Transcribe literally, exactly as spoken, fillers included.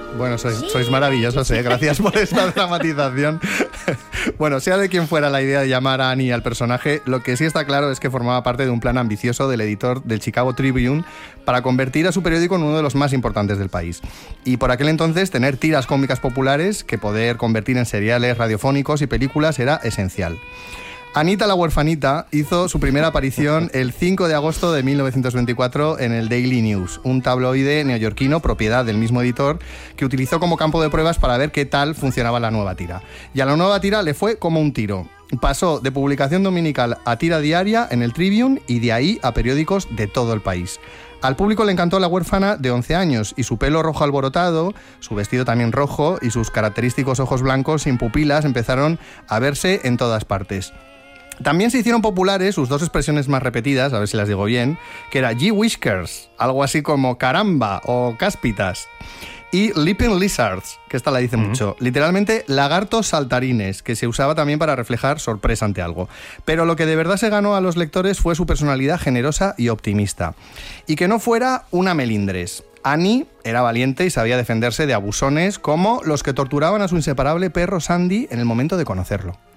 Bueno, sois, sois maravillosos, ¿eh? Gracias por esta dramatización. Bueno, sea de quien fuera la idea de llamar a Annie al personaje, lo que sí está claro es que formaba parte de un plan ambicioso del editor del Chicago Tribune para convertir a su periódico en uno de los más importantes del país. Y por aquel entonces, tener tiras cómicas populares que poder convertir en seriales radiofónicos y películas era esencial. Anita la huerfanita hizo su primera aparición el cinco de agosto de mil novecientos veinticuatro en el Daily News, un tabloide neoyorquino propiedad del mismo editor que utilizó como campo de pruebas para ver qué tal funcionaba la nueva tira. Y a la nueva tira le fue como un tiro. Pasó de publicación dominical a tira diaria en el Tribune y de ahí a periódicos de todo el país. Al público le encantó la huérfana de once años y su pelo rojo alborotado, su vestido también rojo y sus característicos ojos blancos sin pupilas empezaron a verse en todas partes. También se hicieron populares sus dos expresiones más repetidas, a ver si las digo bien, que era gee whiskers, algo así como caramba o cáspitas, y leaping lizards, que esta la dice uh-huh. mucho, literalmente lagartos saltarines, que se usaba también para reflejar sorpresa ante algo. Pero lo que de verdad se ganó a los lectores fue su personalidad generosa y optimista, y que no fuera una melindres. Annie era valiente y sabía defenderse de abusones como los que torturaban a su inseparable perro Sandy en el momento de conocerlo.